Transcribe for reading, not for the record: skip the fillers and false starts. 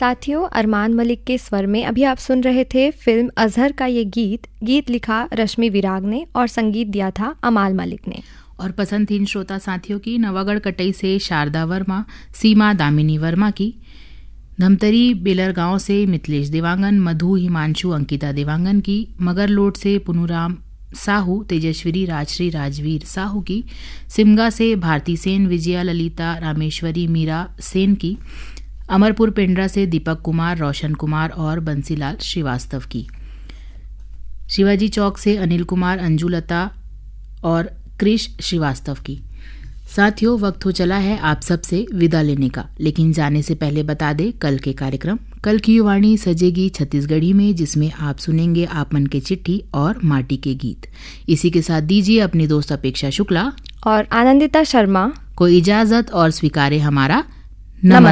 साथियों, अरमान मलिक के स्वर में अभी आप सुन रहे थे फिल्म अजहर का ये गीत लिखा रश्मि विराग ने और संगीत दिया था अमाल मलिक ने। और पसंद थी इन श्रोता साथियों की नवागढ़ कटई से शारदा वर्मा, सीमा दामिनी वर्मा की, धमतरी बेलर गांव से मिथिलेश देवांगन, मधु हिमांशु अंकिता देवांगन की, मगरलोड से पुनुराम साहू, तेजस्वी राजश्री राजवीर साहू की, सिमगा से भारती सेन, विजया ललिता रामेश्वरी मीरा सेन की, अमरपुर पेंड्रा से दीपक कुमार, रोशन कुमार और बंसीलाल श्रीवास्तव की, शिवाजी चौक से अनिल कुमार, अंजुलता और क्रिश श्रीवास्तव की। साथियों, वक्त हो चला है आप सबसे विदा लेने का, लेकिन जाने से पहले बता दें कल के कार्यक्रम। कल की युवाणी सजेगी छत्तीसगढ़ी में, जिसमें आप सुनेंगे आप मन के चिट्ठी और माटी के गीत। इसी के साथ दीजिए अपनी दोस्त अपेक्षा शुक्ला और आनंदिता शर्मा को इजाजत और स्वीकारे हमारा नमस्कार।